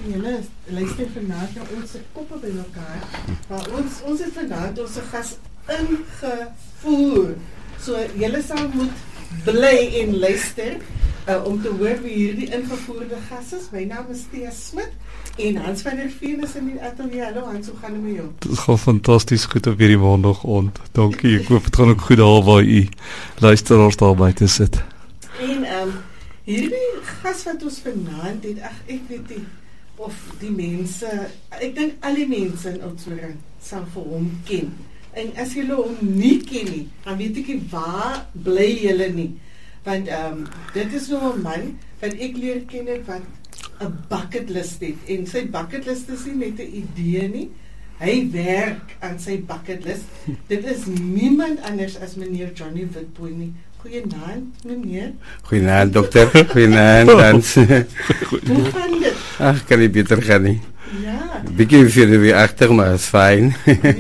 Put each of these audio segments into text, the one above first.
en julle luister vanaand na ons koppe by mekaar. Maar ons het vanaand ons gas ingevoer. So julle sal moet bly en luister om te hoor wie hierdie ingevoerde gas is. My naam is Thea Smit en Hans van der Veen is in die atelier. Hallo Hans, hoe gaan het met jou? Het gaat fantastisch goed op hierdie maandagoggend. Dankie, ek hoop het gaan ook goed daar waar u luisteraars daarby te sit. En hierdie gas wat ons vanaand het, ek weet nie of die mense, ek dink al die mense in Oudtshoorn sal vir hom ken. En as julle hom nie ken nie, dan weet ek nie waar bly julle nie. Want dit is nou 'n man wat ek leer ken het wat 'n bucket list het. En sy bucket list is nie net 'n idee nie. Hy werk aan sy bucket list. Dit is niemand anders as meneer Johnny Witbooi nie. Goeienaand, meneer. Goeienaand, dokter. Goeienaand, Hans. Hoe gaan dit? Ach, kan nie beter gaan nie. Ja. Bietjie vir weer agter, maar is fyn.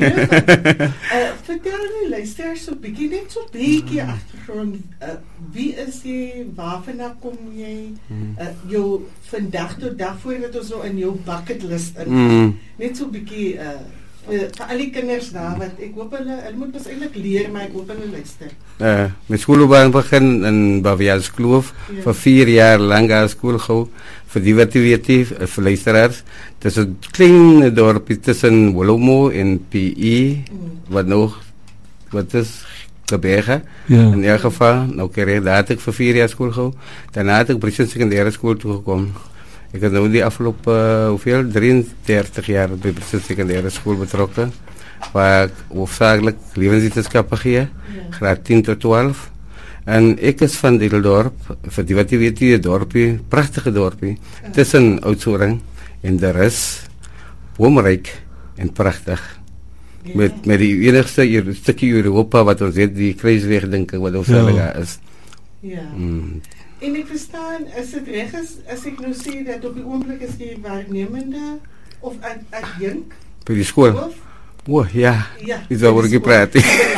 Vertel my, luister so bietjie, net so bietjie agtergrond. Wie is jy? Waarvan kom jy? Jou vandag tot dag voordat ons nou in jou bucket list in. Net so bietjie vir al die kinders daar, want ek hoop hulle moet ons eintlik leer, maar ek hoop hulle luister. Met skoolloopbaan begin in Baviaanskloof, vir 4 jaar lang aan skool gehou, vir die wat jy weet, vir luisteraars. Dit is 'n klein dorpie tussen Wolomo en PE, wat is Gebega. In elk geval, nou daar het ek vir 4 jaar skool gehou. Daarna het ek Brisbane sekondêre skool toegekom. Ik heb nu die afgelopen 33 jaar bij Brisbane secundaire school betrokken. Waar ik hoofdzakelijk levenswetenschappen geef, graad 10 tot 12. En ik is van Diedeldorp, voor die wat je weet, die dorpje, prachtige dorpje, tussen Oudtshoorn en de rest, boomrijk en prachtig. Met die enigste stukje Europa wat ons weet, die kruisweg denk ik, wat ons is. Ja. En ek verstaan, as dit reg is, as ek nou sê dat op die oomblik is die waarnemende of adjunk by die skool. Ja. Dis waaroor ek praat.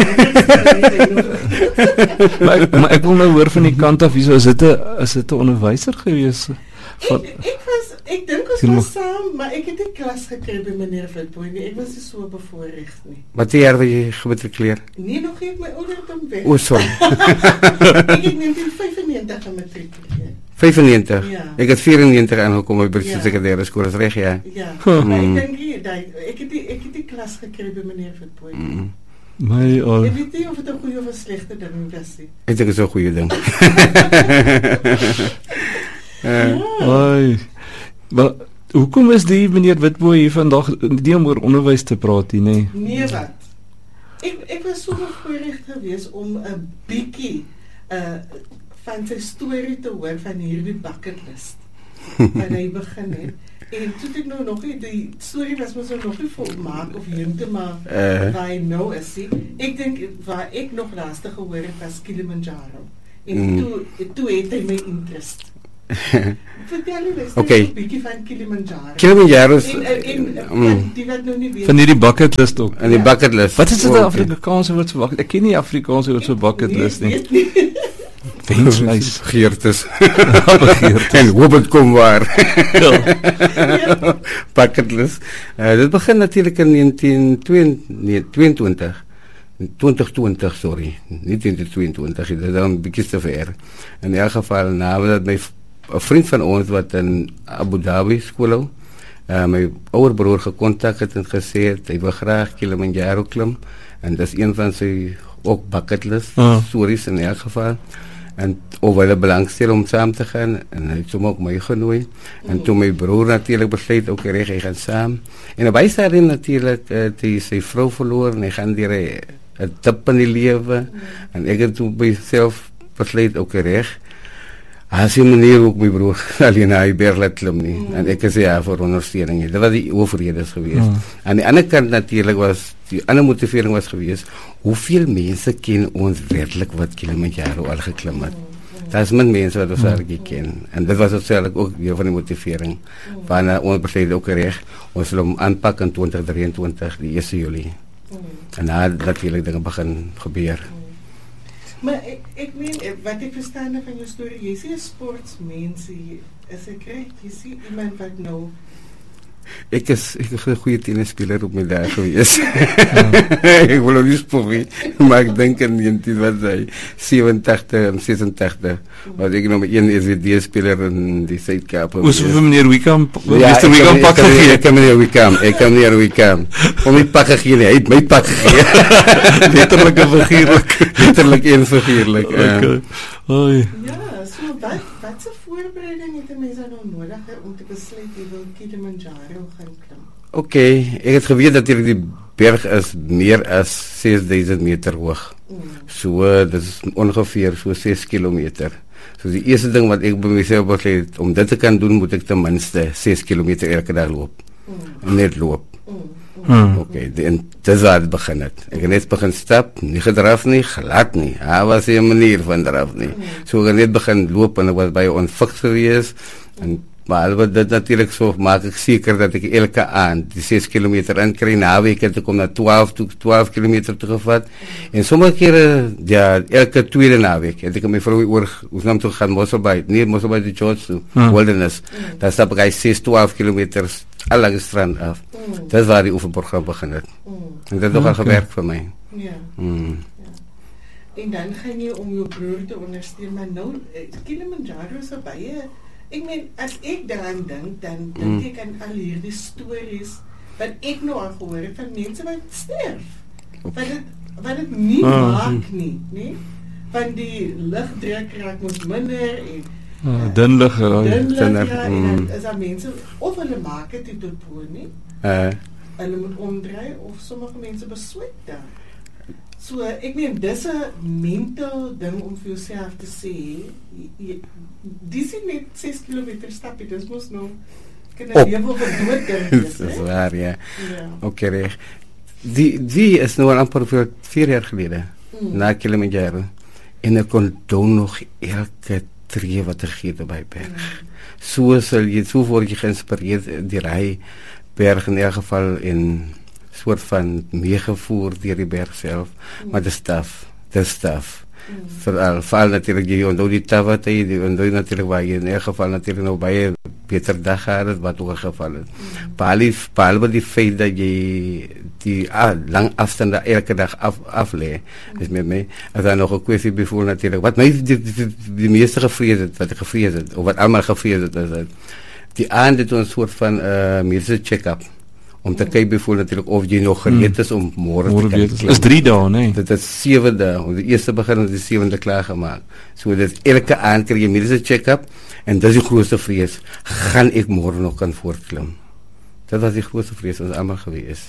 maar ek wil nou hoor van die kant af, wieso is dit 'n onderwyser gewees? Ek dink ons was saam, maar ek het nie klas gekry by meneer Witbooi nie. Ek was nie so bevoorreg nie. Wat jaar was jy gematrikuleer? Nee, nog nie, my ouderdom weg. O, sorry. Ek het 1995 gematrikuleer. 95? Ja. Ek het 94 aangekom by Brisbane sekondêre skool, is reg, ja? Ja, maar ek dink nie, ek het die klas gekry by meneer Witbooi nie. Ek weet nie of het 'n goeie of 'n slegte ding was nie. Ek dink dit is 'n goeie ding. Maar hoekom is die meneer Witbooi hier vandag nie om oor onderwys te praat nie? Nee, wat? Ek was so bevoorreg geweest om 'n bietjie van sy storie te hoor van hierdie bucket list. Wat hy begin het. En toe ek nou nog nie, die storie was mos nog nie volmaak of heeltemal waar hy nou is. Ek dink waar ek nog laaste gehoor het was Kilimanjaro. En toe het hy my interest. Vertel my een bietjie van Kilimanjaro. Kilimanjaro is die wat nou nie weet. Van hierdie bucket list ook. En die bucket list. Wat is dit 'n Afrikaanse woord vir bucket? Ek ken nie Afrikaanse woord vir bucket list nie. Wenslijst. Geertes. En hoop het kom waar. Bucket list. Dit begin natuurlijk in 2020, sorry. Niet 2022, dat is dan een beetje te ver. In elk geval, nadat mijn vriend van ons, wat in Abu Dhabi school, mijn oude broer gecontact heeft en gezegd, hij wil graag Kilimanjaro klim. En dat is een van zijn ook bucket list stories in elk geval. En over de belangstelling om samen te gaan. En hij heeft hem ook meegenomen. En toen mijn broer natuurlijk besloot, ook hij gaat samen. En wij zaten natuurlijk, die zijn vrouw verloren. Hij gaat hier een tip in die leven. En ik heb toen bij mezelf besloten, ook recht. Als je meneer ook mijn broer alleen naar berg laat klimmen. En ik zei ja voor ondersteuning. Dat was die overheden geweest. Aan de andere kant natuurlijk was, die andere motivering was geweest. Hoeveel mensen kennen ons werkelijk wat Kilimanjaro al geklimd had? Dat is met mensen wat we eigenlijk kennen. En dat was uiteindelijk ook deel van de motivering. Waarna ons besluit ook recht. Ons zullen hem aanpakken in 2023, de 1 juli. En na natuurlijk dingen beginnen gebeuren. Maar ik meen, wat ik verstaan van je story, je ziet een sportsmens, is ik recht, je ziet iemand wat nou Ek is 'n goeie tennisspeler op my dag gewees. Ek wil ook nie spoorie, maar ek dink in 1987 en 86 was ek nog met een SVD-speler in die Suid-Kaap. Oor vir meneer Wickham, Ja, Mr. Wickham pak gegee. Ek kan meneer Wickham. Om my pak gegee, hy het my pak gegee. Letterlik en figuurlik. Letterlik en figuurlik. Okay. Oei. Ja, so wat se voorbereiding het 'n mens nou nodig om te besluit jy wil Kilimanjaro gaan klim? Okay, ek het geweet dat die berg is meer as 6000 meter hoog. So, dit is ongeveer so 6 kilometer. So die eerste ding wat ek by myself besluit het, om dit te kan doen, moet ek ten minste 6 kilometer elke dag loop. Net loop. Okay, en dis waar het begin het. Ek het net begin stap, nie gedraf nie, glad nie. Daar was 'n manier van draf nie. So ek het net begin loop en ek was baie onfiks geweest. En behalwe dit natuurlik so maak ek seker dat ek elke aand die 6 kilometer inkry. Naweek het ek om na 12 kilometer te gevat. En sommige kere, ja, elke tweede naweek het ek my vrou oor, ons naam toe gaan Mosselbaai, nie Mosselbaai die George toe, Wilderness. Daar stap ek 12 kilometers alle strand af. Dis waar die oefenprogram begin het. En dit het nogal gewerk vir my. Ja. En dan gaan jy om jou broer te ondersteun, maar nou Kilimanjaro is baie. Ek meen, as ek daaraan dink, dan dink ek aan al hierdie stories wat ek nou al gehoor het van mense wat sterf. Wat dit nie maak nie, nee? Van die lugdruk raak mos minder en dun lig ja, en dan is daar mense, of hulle maak dit nie tot boer nie, hulle moet omdraai, of sommige mense beswyk daar. So, ek meen, dis 'n mental ding om vir jouself te sê, dis nie net 6 kilometer stap, dis mos nou, kan een lewe of een dood ding wees, dis waar, ja. Okay, reg. Die is nou al amper voor 4 jaar gelede, na Kilimanjaro, en ek onthou nog elke tree wat er gee by berg. So word jy geïnspireerd die ry berg in elk geval in soort van meegevoer deur die berg self, maar dis staf. Veral natuurlijk jy onthou die tawat, jy onthou natuurlijk waar jy in elk geval natuurlijk nou baie beter dag gehad het, wat ook een geval is. Behalve die feit dat jy die lang afstande elke dag aflee, is met my, as daar nog een kwestie bijvoorbeeld natuurlijk, wat my die meeste gevrees het, of wat allemaal gevrees het, is dat die aand het een soort van medische check-up, om te kijken bijvoorbeeld natuurlijk of je nog gereed is om morgen te kan klimmen. Is 3 dagen, nee? Dat is 7 dagen. De eerste begin is de 7e klaargemaakt. So dat elke aand krijg je medische check-up en dat is de grootste vrees. Gaan ik morgen nog kan voortklimmen? Dat was die grootste vrees, dat is allemaal geweest.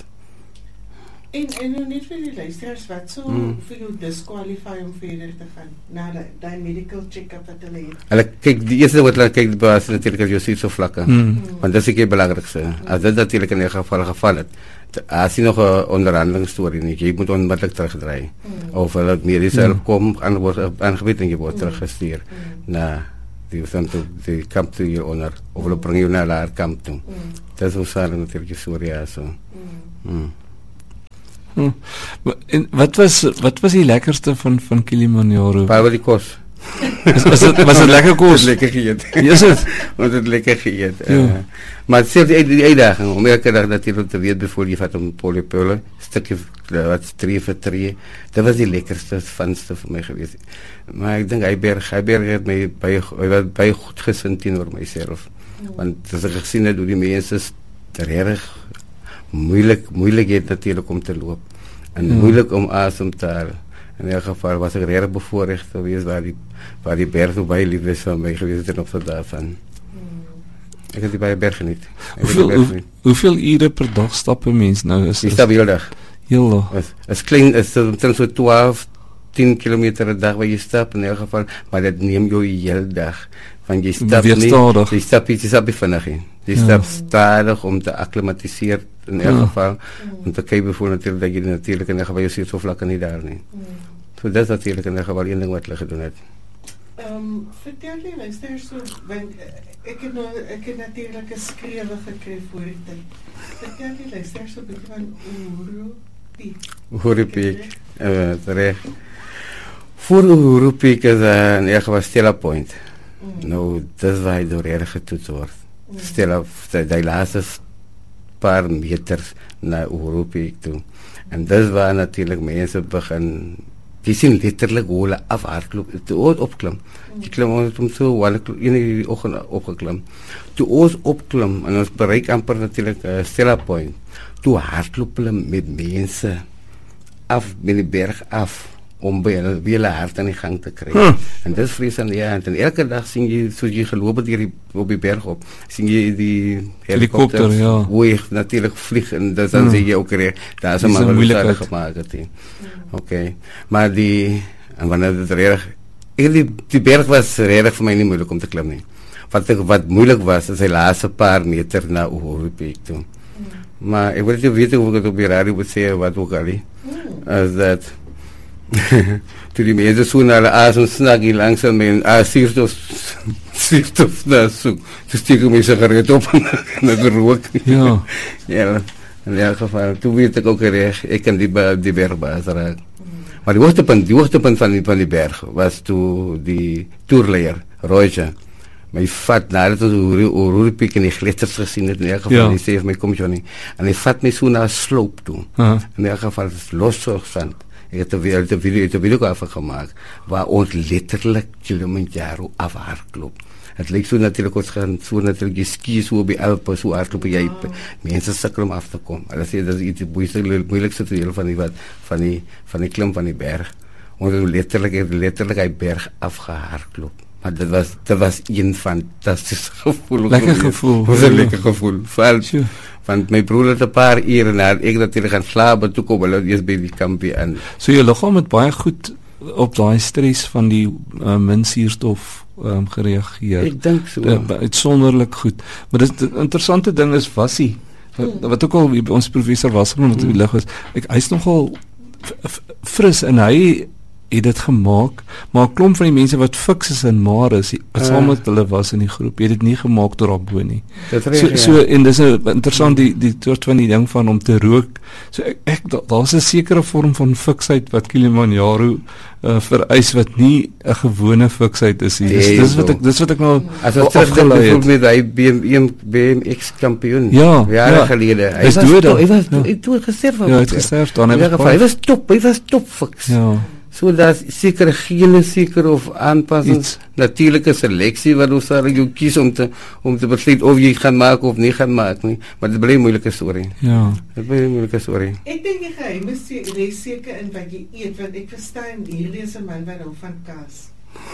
En nou net vir die luisteraars, wat so vir jou disqualify om verder te gaan, na die medical check-up wat hulle het? Hulle kyk, die eerste wat hulle kyk, is natuurlijk as jou suiksevlakke, want dat is die belangrijkste. As dit natuurlijk in die geval het, as jy nog een onderhandelingsstorie nie, jy moet onmiddellik terugdraai, of hulle medische hulp kom, aangebied en jy word teruggestuur na die kamp toe hieronder, of hulle bring jou na haar kamp toe. Dat is ons sale natuurlijk die storie, ja, so. En wat was die lekkerste van Kilimanjaro? Behalve die kos. Was het lekker kos? Lekker geëet. Is het? Want het lekker geëet. Maar zelfs die uitdaging, om elke dag natuurlijk te weten, bijvoorbeeld je gaat een polypullen, stukje wat 3 voor 3, dat was die lekkerste, funste voor mij geweest. Maar ik denk, Heiberg heeft mij bij goed gezind teenoor mijzelf. Want als ik gezien heb, hoe die mensen er erg moeilijkheid natuurlijk om te lopen. En moeilijk om asem te halen. In elk geval was ik erg bevoorrecht geweest waar die berg voorbij liep is van mij geweest ten opzichte daarvan. Ik heb die bij de bergen niet. Hoeveel uren per dag stappen mensen nou? Die stap heel dag. Heel dag. Het is klein, het is zo 12, 10 kilometer een dag waar je stapt in elk geval, maar dat neemt jou je hele dag. Want je stapt niet, je stapt niet vinnig in. Je stapt stadig om te acclimatiseren in elk geval. Om te kijken bijvoorbeeld natuurlijk dat je natuurlijk in elk geval je ziet zo vlak niet daar niet. So dat is natuurlijk in elk geval één ding wat je gedaan hebt. Vertel je luister so, want ek het natuurlijk een skrewe gekry voor die tyd. Vertel je luister so 'n bietjie van Uhuru Peak, terecht. Voor Uhuru Peak is in elk geval Stella Point. Nou, dat is waar je door erg getoetst wordt. Stella, die laatste paar meters na Uhuru Peak toe. En dis waar natuurlik mense begin, die sien letterlik hoe hulle afhardloop, toe ons opklim. Die klim ons om so, hulle in die oggend opgeklim. Toe ons opklim, en ons bereik amper natuurlik Stella Point, toe hardloop hulle met mense af, met die berg af, om by hulle hart aan die gang te kry. En dis vreesend, ja, en elke dag sien jy, soos jy geloop het op die berg op, sien jy die Helikopter, ja. Weeg natuurlijk vlieg, en dus dan zie je ook weer, daar is een man wat gemaakt het. Oké, maar en wanneer het erg, die berg was erg voor mij niet moeilijk om te klimmen. Wat moeilijk was, is de laatste paar meter naar Uhuru Peak toe. Maar ik wil niet weten hoe ik het op je radio moet zeggen, wat ook al. Als dat, toen die mensen zo naar de asem snaggie langzaam en zuurstof naar zoek. Toen steek ik mijn sigaret op en ik rook. Ja. Ja, in elk geval, toen weet ik ook erg, ik kan die bergbaas raken. Maar die hoogtepunt van die berg was toen die toerleier, Roger. Maar hij vat nadat we Uhuru Peak en die glitters gezien het, in elk geval, die zei van mij, kom Johnny. En hij vat mij zo naar een sloop toe. In elk geval, het is loszand. Ik heb een video over gemaakt, waar ons letterlijk Kilimanjaro afhardloopt. Het lijkt zo natuurlijk, ons gaan zo natuurlijk, je skiën zo bij Alpen, zo hardlopen, jij mensen sukkelen om af te komen. Dat is iets moeilijkste deel van die klim van die berg. Ons heeft letterlijk die berg afgehardloopt. Maar dat was een fantastisch gevoel. Lekker gevoel. Dat was een lekker gevoel. Want mijn broer had een paar uur nadat ik natuurlijk gaan slapen, toe kom hulle eers by die kampie aan. So jou liggaam het baie goed op daai stres van die min suurstof gereageer. Ek dink so. Uitsonderlik goed. Maar dis die interessante ding is Wassie. Wat ook al ons professor Wasserman wat in die lig was. Hy is nogal fris en hy het dit gemaak, maar 'n klomp van die mense wat fiks is en maar is, wat saam met hulle was in die groep, het dit nie gemaak tot daarbo nie. So en dis 'n interessant die soort van die ding van om te rook. So daar's 'n sekere vorm van fiksheid wat Kilimanjaro vereis wat nie 'n gewone fiksheid is nie. Dis wat ek nou afgelei het met hy BMX kampioen. Jare gelede. Hy was gesterf. Ja, hy het gesterf dan. Hy was top fiks. Ja. So dat zeker geen zeker of aanpassings, natuurlijke selectie wat ons jou kies om te besluiten of je het gaan maken of niet gaan maken. Nie. Maar het blijft een moeilijke story. Ja. Het blijft een moeilijke story. Ik denk die geheim is zeker in wat je eet, want ik verstaan hierdie is 'n man wat hou van kaas.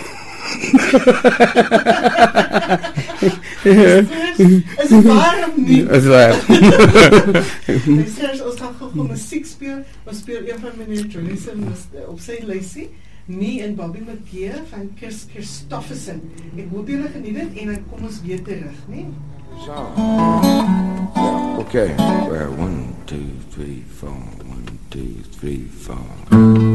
Is het waar of niet? Is waar. Ons gaan gewoon muziek spelen. We spelen een van meneer Johnson op zijn lijstje. Me en Bobby McGee van Christofferson. Ik hoop jullie genieten en dan komen we weer terug. Nee? Okay. 1, 2, 3, 4. 1, 2, 3, 4.